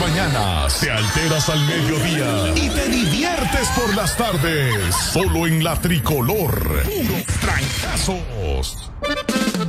mañanas, te alteras al mediodía y te diviertes por las tardes. Solo en la Tricolor. Puros trancazos.